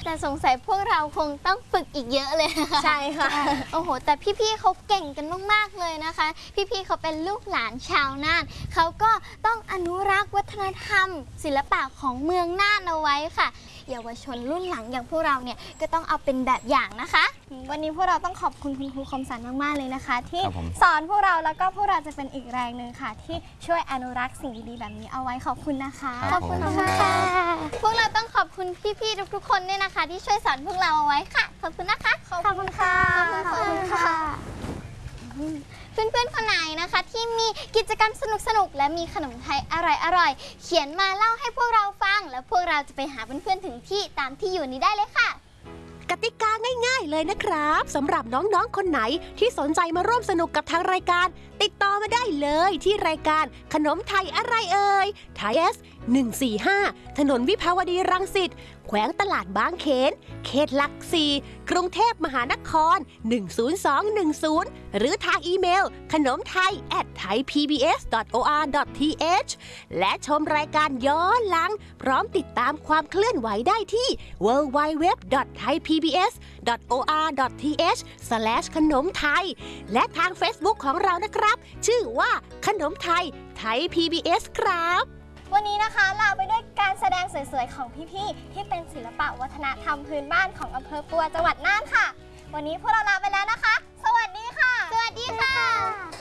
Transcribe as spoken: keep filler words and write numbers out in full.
แต่สงสัยพวกเราคงต้องฝึกอีกเยอะเลยใช่ค่ะโอ้โหแต่พี่ๆเขาเก่งกันมากๆเลยนะคะพี่ๆเขาเป็นลูกหลานชาวน่านเขาก็ต้องอนุรักษ์วัฒนธรรมศิลปะของเมืองน่านเอาไว้ค่ะเยาวชนรุ่นหลังอย่างพวกเราเนี่ยก็ต้องเอาเป็นแบบอย่างนะคะวันนี้พวกเราต้องขอบคุณคุณครูคมสันมากๆเลยนะคะที่สอนพวกเราแล้วก็พวกเราจะเป็นอีกแรงหนึ่งค่ะที่ช่วยอนุรักษ์สิ่งดีๆแบบนี้เอาไว้ขอบคุณนะคะขอบคุณค่ะพวกเราต้องขอบคุณพี่ๆทุกๆคนเนี่ยนะคะที่ช่วยสอนพวกเราเอาไว้ค่ะขอบคุณนะคะขอบคุณค่ะขอบคุณค่ะเพื่อนๆคนไหนนะคะที่มีกิจกรรมสนุกๆและมีขนมไทยอร่อยๆเขียนมาเล่าให้พวกเราฟังแล้วพวกเราจะไปหาเพื่อนๆถึงที่ตามที่อยู่นี้ได้เลยค่ะกติกาง่ายๆเลยนะครับสำหรับน้องๆคนไหนที่สนใจมาร่วมสนุกกับทางรายการติดต่อมาได้เลยที่รายการขนมไทยอะไรเอ่ยไทยเอสหนึ่งสี่ห้าถนนวิภาวดีรังสิตแขวงตลาดบางเขนเขตหลักสี่กรุงเทพมหานครหนึ่งศูนย์สองหนึ่งศูนย์หรือทางอีเมลขนมไทย แอท ไทยพีบีเอส ดอท โอ อาร์ ดอท ที เอช และชมรายการย้อนหลังพร้อมติดตามความเคลื่อนไหวได้ที่ ดับเบิลยู ดับเบิลยู ดับเบิลยู ดอท ไทยพีบีเอส ดอท โอ อาร์ ดอท ที เอช สแลช ขนมไทยและทาง Facebook ของเรานะครับชื่อว่าขนมไทยไทย พี บี เอส ครับวันนี้นะคะลาไปด้วยการแสดงสวยๆของพี่ๆที่เป็นศิลปะวัฒนธรรมพื้นบ้านของอำเภอปัวจังหวัดน่านค่ะวันนี้พวกเราลาไปแล้วนะคะสวัสดีค่ะสวัสดีค่ะ